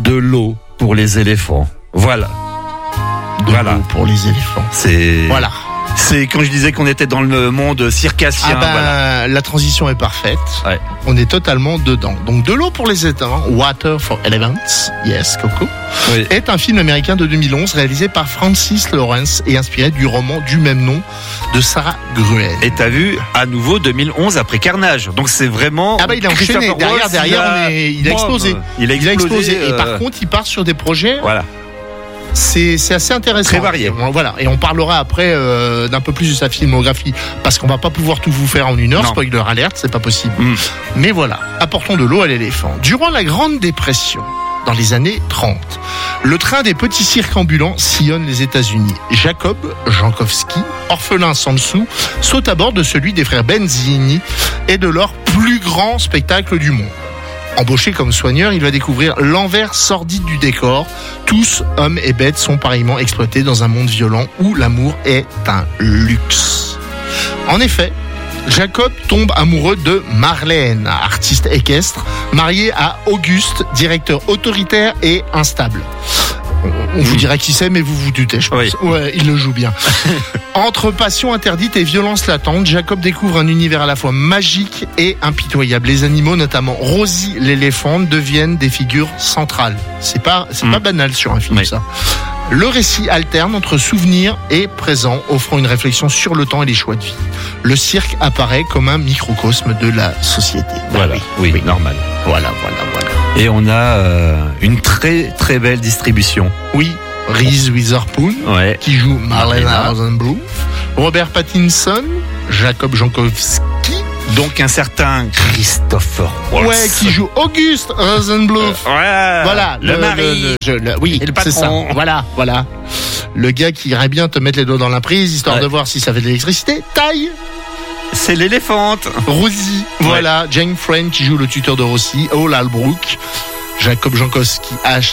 De l'eau pour les éléphants. Voilà. L'eau pour les éléphants. Voilà. C'est quand je disais qu'on était dans le monde circassien. La transition est parfaite. Ouais. On est totalement dedans. Donc de l'eau pour les éléphants, Water for Elephants, yes, Coco, oui, est un film américain de 2011 réalisé par Francis Lawrence et inspiré du roman du même nom de Sarah Gruen. Et t'as vu à nouveau 2011 après Carnage. Donc c'est vraiment. Il a enchaîné. Derrière, il a explosé. Il a explosé. Et par contre, il part sur des projets. Voilà. C'est assez intéressant. Très varié. Voilà. Et on parlera après d'un peu plus de sa filmographie, parce qu'on va pas pouvoir tout vous faire en une heure. Non. Spoiler alert, c'est pas possible. Mais voilà. Apportons de l'eau à l'éléphant. Durant la Grande Dépression, dans les années 30, le train des petits cirques ambulants sillonne les États-Unis. Jacob Jankowski, orphelin sans sou, saute à bord de celui des frères Benzini et de leur plus grand spectacle du monde. Embauché comme soigneur, il va découvrir l'envers sordide du décor. Tous, hommes et bêtes, sont pareillement exploités dans un monde violent où l'amour est un luxe. En effet, Jacob tombe amoureux de Marlène, artiste équestre, mariée à Auguste, directeur autoritaire et instable. On vous dira qui c'est, mais vous vous doutez, je pense. Oui. Ouais, il le joue bien. Entre passion interdite et violence latente, Jacob découvre un univers à la fois magique et impitoyable. Les animaux, notamment Rosie l'éléphant, deviennent des figures centrales. C'est pas banal sur un film, ça. Le récit alterne entre souvenirs et présent, offrant une réflexion sur le temps et les choix de vie. Le cirque apparaît comme un microcosme de la société. Voilà, oui, normal. Voilà. Et on a une très très belle distribution. Oui, Reese Witherspoon, qui joue Marlène Rosenbluth, Robert Pattinson, Jacob Jankowski, donc un certain Christopher Waltz, qui joue Auguste Rosenbluth. Voilà, le mari. Et le patron. C'est ça. Voilà. Le gars qui irait bien te mettre les doigts dans la prise, histoire de voir si ça fait de l'électricité. Taille. C'est l'éléphante. Rosie. Voilà. Jane Friend qui joue le tuteur de Rosie. Hall Albrook. Jacob Jankowski,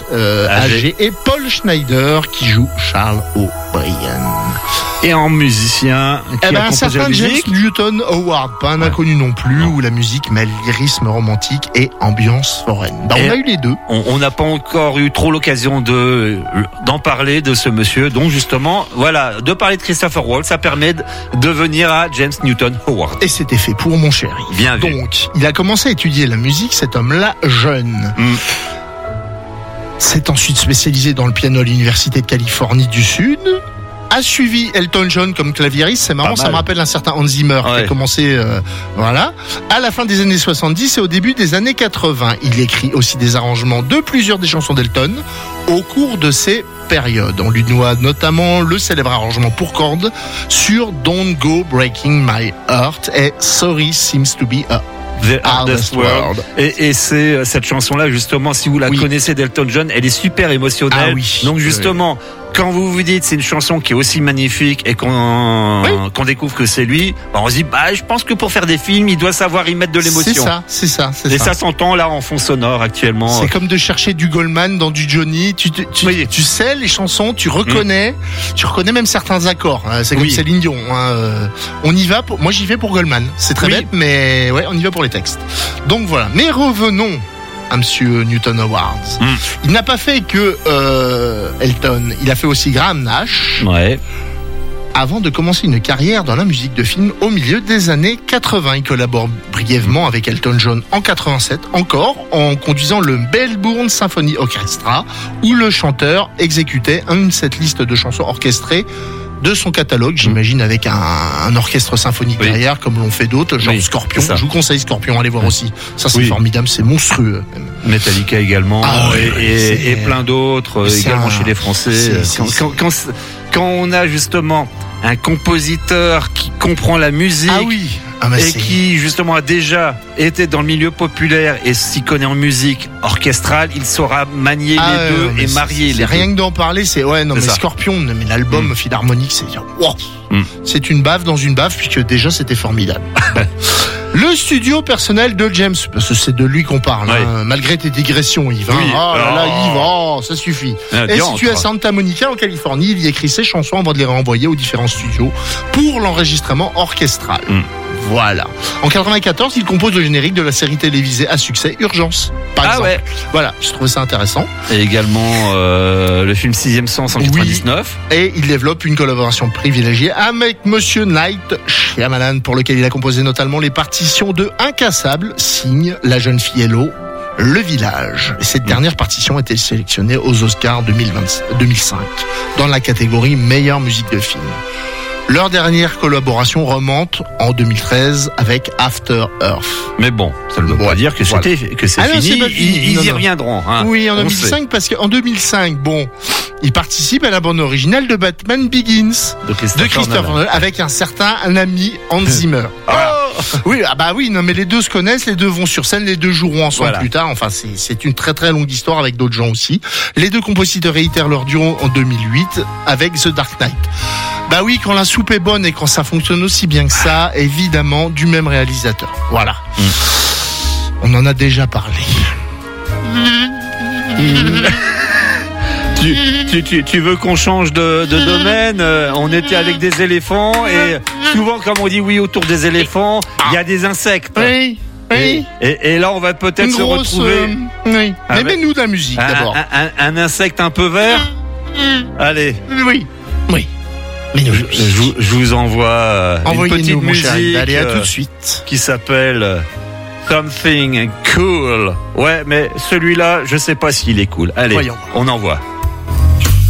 âgé. Et Paul Schneider qui joue Charles O'Brien. Et en musicien, qui a composé la musique, James Newton Howard, pas un inconnu non plus, où la musique mêle lyrisme romantique et ambiance foraine. On a eu les deux. On n'a pas encore eu trop l'occasion d'en parler de ce monsieur. Donc justement, de parler de Christopher Waltz, ça permet de venir à James Newton Howard. Et c'était fait pour mon chéri. Bien vu. Donc, il a commencé à étudier la musique, cet homme-là, jeune. S'est ensuite spécialisé dans le piano à l'Université de Californie du Sud. A suivi Elton John comme claviériste, c'est marrant, ça me rappelle un certain Hans Zimmer qui a commencé, à la fin des années 70 et au début des années 80. Il écrit aussi des arrangements de plusieurs des chansons d'Elton au cours de ces périodes. On lui doit notamment le célèbre arrangement pour cordes sur Don't Go Breaking My Heart et Sorry Seems to Be a The Hardest World. Et c'est cette chanson-là, justement, si vous la connaissez d'Elton John, elle est super émotionnelle. Donc justement, quand vous vous dites c'est une chanson qui est aussi magnifique et qu'on découvre que c'est lui, on se dit je pense que pour faire des films, il doit savoir y mettre de l'émotion. C'est ça. Et ça s'entend là en fond sonore actuellement. C'est comme de chercher du Goldman dans du Johnny. Tu sais les chansons, tu reconnais même certains accords. C'est comme Céline Dion. On y va. Moi j'y vais pour Goldman. C'est très bête, mais on y va pour les textes. Donc voilà. Mais revenons à Monsieur Newton Howard. Il n'a pas fait que Elton, il a fait aussi Graham Nash. Avant de commencer une carrière dans la musique de film au milieu des années 80. Il collabore brièvement avec Elton John en 87, encore en conduisant le Melbourne Symphony Orchestra, où le chanteur exécutait une setlist de chansons orchestrées de son catalogue, j'imagine, avec un orchestre symphonique derrière, comme l'ont fait d'autres, genre Scorpion. Je vous conseille Scorpion, allez voir aussi. Ça, c'est formidable, c'est monstrueux. Metallica également, et plein d'autres, également chez les Français. Quand on a justement un compositeur qui comprend la musique, qui justement a déjà été dans le milieu populaire et s'y connaît en musique orchestrale, il saura manier les deux et marier les deux. Rien que d'en parler, mais Scorpion, mais l'album Philharmonique, c'est une baffe dans une baffe, puisque déjà c'était formidable. Le studio personnel de James, parce que c'est de lui qu'on parle, malgré tes digressions, Yves. Yves, ça suffit. Et situé à Santa Monica, en Californie, il y écrit ses chansons avant de les renvoyer aux différents studios pour l'enregistrement orchestral. Voilà. En 94, il compose le générique de la série télévisée à succès Urgence, par exemple. Ouais. Voilà, je trouvais ça intéressant. Et également le film 6e Sens en 99. Et il développe une collaboration privilégiée avec Monsieur Night Shyamalan, pour lequel il a composé notamment les partitions de Incassable, Signe, La jeune fille Hello, Le Village. Et cette dernière partition a été sélectionnée aux Oscars 2005 dans la catégorie meilleure musique de film. Leur dernière collaboration remonte en 2013 avec After Earth. Mais bon, ça ne veut pas dire que c'est fini. Ils y reviendront. Hein. Oui, en 2005, parce qu'en 2005, il participe à la bande originale de Batman Begins de Christopher Nolan, avec un certain ami Hans Zimmer. Oui, non, mais les deux se connaissent, les deux vont sur scène, les deux joueront ensemble plus tard. Enfin, c'est une très très longue histoire avec d'autres gens aussi. Les deux compositeurs réitèrent leur duo en 2008 avec The Dark Knight. Quand la soupe est bonne et quand ça fonctionne aussi bien que ça, évidemment, du même réalisateur. Voilà. On en a déjà parlé. Tu veux qu'on change de domaine? On était avec des éléphants et souvent, comme on dit autour des éléphants, il y a des insectes. Oui. Et là, on va peut-être se retrouver. Oui. Mais nous de la musique d'abord. Un insecte un peu vert. Allez. Oui. Je vous envoie une petite musique. Allez, à tout de suite. Qui s'appelle Something Cool. Ouais, mais celui-là, je sais pas s'il est cool. Allez, on envoie.